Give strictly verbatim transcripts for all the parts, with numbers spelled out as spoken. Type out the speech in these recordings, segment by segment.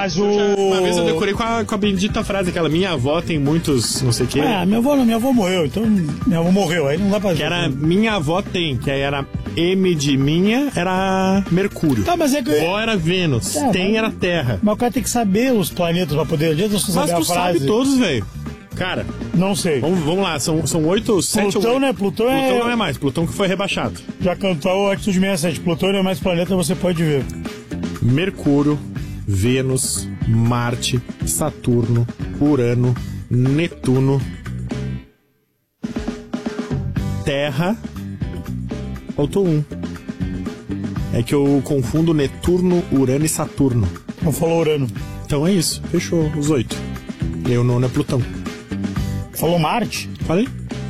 Mas o... Uma vez eu decorei com a, com a bendita frase, aquela minha avó tem muitos, não sei o quê. Ah, minha avó, minha avó morreu, então minha avó morreu, aí não dá pra... Que era minha avó tem, que aí era M de minha, era Mercúrio. Tá, mas é que... Vó era Vênus, É, tem mas... era Terra. Mas o cara tem que saber os planetas pra poder... Adianta você Mas saber tu a frase. sabe todos, velho. Cara, Não sei. vamos, vamos lá, são, são oito, sete Plutão, ou oito. né? Plutão, Plutão é... não é mais, Plutão que foi rebaixado. Já cantou o Atitude sessenta e sete. Plutão não é mais planeta, você pode ver. Mercúrio, Vênus, Marte, Saturno, Urano, Netuno, Terra. Faltou um. É que eu confundo Netuno, Urano e Saturno. Não falou Urano. Então é isso, fechou os oito. E o nono é Plutão. Falou Marte. Falei?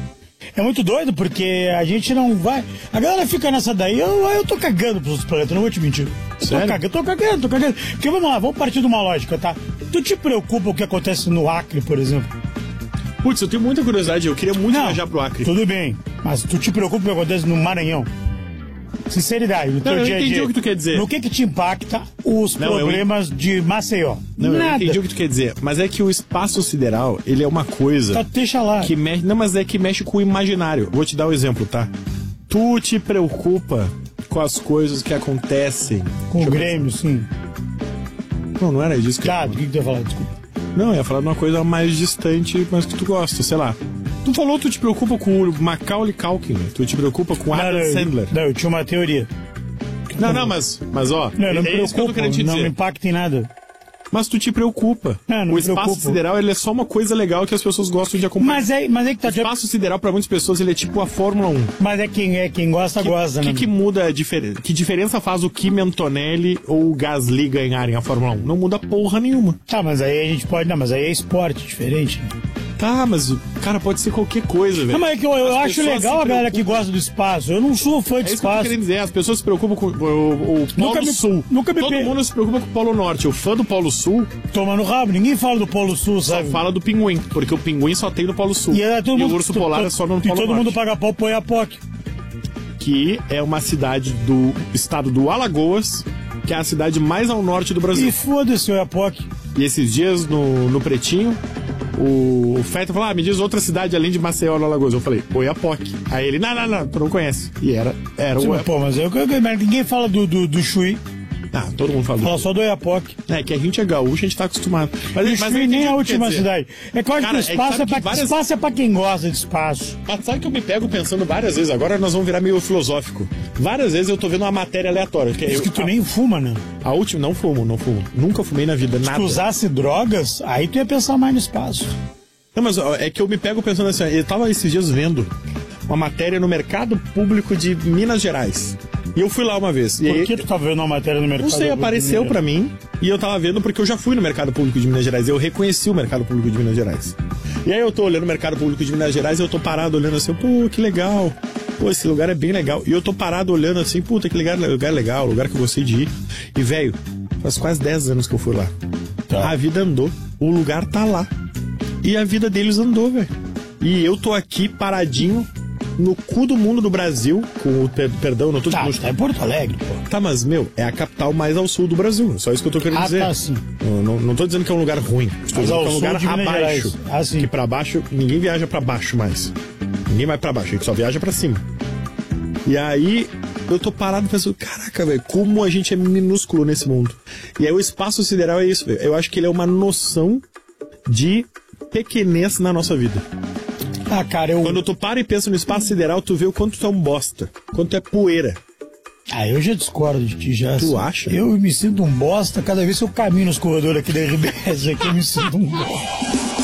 É muito doido, porque a gente não vai... A galera fica nessa daí, eu, eu tô cagando pros outros planetas, não vou te mentir. Eu Sério? Tô cagando, tô cagando, tô cagando. Porque vamos lá, vamos partir de uma lógica, tá? Tu te preocupa o que acontece no Acre, por exemplo? Putz, eu tenho muita curiosidade, eu queria muito Não, viajar pro Acre. tudo bem, mas tu te preocupa o que acontece no Maranhão? Sinceridade, no teu eu dia a entendi dia. o que tu quer dizer. No que que te impacta os Não, eu problemas de Maceió? Não, eu Nada. entendi o que tu quer dizer, mas é que o espaço sideral, ele é uma coisa Tá, deixa lá. que mexe... Não, mas é que mexe com o imaginário. Vou te dar um exemplo, tá? Tu te preocupa com as coisas que acontecem... Com Deixa o eu Grêmio, sim. pensar. Não, não era disso que Tá, eu... do que que tu ia falar? Desculpa. Não, eu ia falar de uma coisa mais distante, mas que tu gosta, sei lá. Tu falou que tu te preocupa com o Macaulay Culkin, né? Tu te preocupa com o Adam Não, eu- Sandler. Não, eu tinha uma teoria. Não, não, mas, mas ó, Não, eu não me é isso que eu tô preocupo, querendo te não me dizer. impacta em nada. Mas tu te preocupa. Não, não o me espaço preocupo. sideral, ele é só uma coisa legal que as pessoas gostam de acompanhar. Mas é, mas é que tá... O espaço sideral, pra muitas pessoas, ele é tipo a Fórmula um. Mas é quem, é quem gosta, Que, gosta, que, né? que muda a diferença? Que diferença faz o Kim Antonelli ou o Gasly ganharem a Fórmula um? Não muda porra nenhuma. Tá, mas aí a gente pode... Não, mas aí é esporte diferente. Né? Tá, mas, cara, pode ser qualquer coisa, velho. Não, mas é que eu, eu As acho pessoas legal se a galera que preocupam. gosta do espaço. Eu não sou fã É de isso que eu tô espaço. querendo dizer. As pessoas se preocupam com o, o, o Nunca Polo me- Sul. nunca me Todo pe- mundo se preocupa com o Polo Norte. O fã do Polo Sul Toma no rabo. Ninguém fala do Polo Sul, só sabe? fala do pinguim, porque o pinguim só tem no Polo Sul. E, é, todo e mundo, o urso polar é só no e Polo todo Norte. mundo paga pau pro Oiapoque. Que é uma cidade do estado do Alagoas, que é a cidade mais ao norte do Brasil. E foda-se o Oiapoque. E esses dias, no, no Pretinho, o, o Feto falou, ah, me diz outra cidade além de Maceió, no Alagoas. Eu falei, Oiapoque. Aí ele, não, não, não, tu não conhece. E era, era o Sim, mas, Oiapoque. pô, mas, eu, eu- mas ninguém fala do, do, do Chuí. Ah, todo mundo falou. Fala só do Oiapoque. É, que a gente é gaúcho, a gente tá acostumado. Mas, E o mas eu Chuí entendi nem é o a que última quer dizer. cidade. É claro Cara, que o espaço é é, que pra, sabe que várias- espaço é pra quem gosta de espaço. Mas sabe que eu me pego pensando várias vezes, agora nós vamos virar meio filosófico. Várias vezes eu tô vendo uma matéria aleatória. Que Diz eu, que tu a, nem fuma, né? a última, não fumo, não fumo. Nunca fumei na vida, Se nada. tu usasse drogas, aí tu ia pensar mais no espaço. Não, mas ó, é que eu me pego pensando assim, ó, eu tava esses dias vendo uma matéria no mercado público de Minas Gerais. E eu fui lá uma vez. E Por aí, que tu tá vendo uma matéria no mercado? não sei, apareceu pra mim e eu tava vendo porque eu já fui no mercado público de Minas Gerais. Eu reconheci o mercado público de Minas Gerais. E aí eu tô olhando o mercado público de Minas Gerais e eu tô parado olhando assim, pô, que legal. Pô, esse lugar é bem legal. E eu tô parado olhando assim, puta, que lugar, lugar legal, lugar que eu gostei de ir. E, velho, faz quase dez anos que eu fui lá. Tá. A vida andou. O lugar tá lá. E a vida deles andou, velho. E eu tô aqui paradinho no cu do mundo do Brasil, com o per- perdão, não tô Tá, no- tá em Porto Alegre, pô. Tá, mas, meu, é a capital mais ao sul do Brasil. Só isso que eu tô querendo Ah, dizer. tá, sim. Não, não, não tô dizendo que é um lugar ruim. Estou Mas dizendo ao que é um sul lugar de Minas abaixo. Gerais. Ah, sim. Que pra baixo, ninguém viaja pra baixo mais. Ninguém vai pra baixo, a gente só viaja pra cima. E aí, eu tô parado pensando, caraca, velho, como a gente é minúsculo nesse mundo. E aí o espaço sideral é isso, velho. Eu acho que ele é uma noção de pequenez na nossa vida. Ah, cara, eu... Quando tu para e pensa no espaço sideral, tu vê o quanto tu é um bosta. Quanto tu é poeira. Ah, eu já discordo de ti, já. Tu assim. acha? Eu me sinto um bosta cada vez que eu caminho nos corredores aqui da R B S, aqui eu me sinto um bosta.